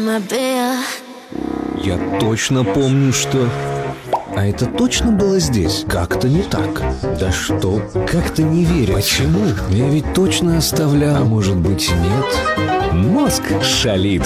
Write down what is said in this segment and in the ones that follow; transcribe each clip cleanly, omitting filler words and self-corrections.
Я точно помню, что... А это точно было здесь? Как-то не так. Да что? Как-то не верю. Почему? Я ведь точно оставлял. А может быть, нет? Мозг шалит.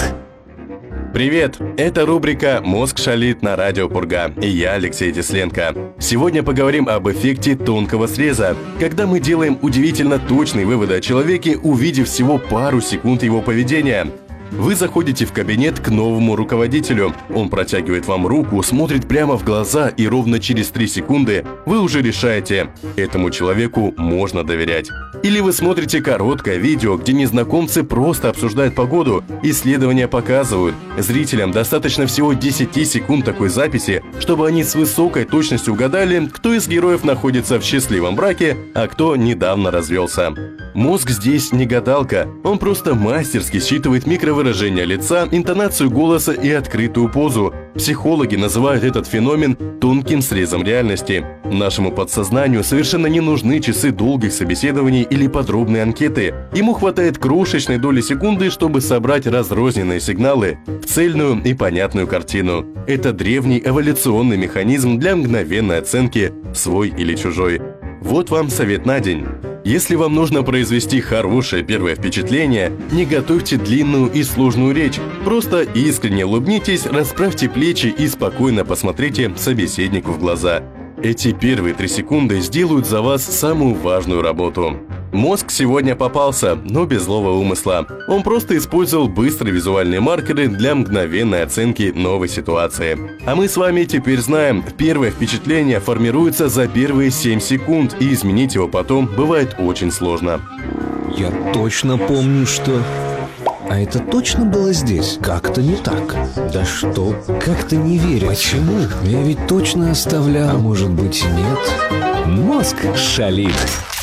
Привет! Это рубрика «Мозг шалит» на радио Пурга, и я Алексей Тесленко. Сегодня поговорим об эффекте тонкого среза, когда мы делаем удивительно точные выводы о человеке, увидев всего пару секунд его поведения. Вы заходите в кабинет к новому руководителю. Он протягивает вам руку, смотрит прямо в глаза, и ровно через 3 секунды вы уже решаете, этому человеку можно доверять. Или вы смотрите короткое видео, где незнакомцы просто обсуждают погоду. Исследования показывают, зрителям достаточно всего 10 секунд такой записи, чтобы они с высокой точностью угадали, кто из героев находится в счастливом браке, а кто недавно развелся. Мозг здесь не гадалка, он просто мастерски считывает микровыражение лица, интонацию голоса и открытую позу. Психологи называют этот феномен тонким срезом реальности. Нашему подсознанию совершенно не нужны часы долгих собеседований или подробные анкеты. Ему хватает крошечной доли секунды, чтобы собрать разрозненные сигналы в цельную и понятную картину. Это древний эволюционный механизм для мгновенной оценки свой или чужой. Вот вам совет на день. Если вам нужно произвести хорошее первое впечатление, не готовьте длинную и сложную речь. Просто искренне улыбнитесь, расправьте плечи и спокойно посмотрите собеседнику в глаза. Эти первые 3 секунды сделают за вас самую важную работу. Мозг сегодня попался, но без злого умысла. Он просто использовал быстрые визуальные маркеры для мгновенной оценки новой ситуации. А мы с вами теперь знаем, первое впечатление формируется за первые 7 секунд, и изменить его потом бывает очень сложно. Я точно помню, что... А это точно было здесь? Как-то не так. Да что? Как-то не верю. Почему? Я ведь точно оставлял. А может быть, нет? Мозг шалит.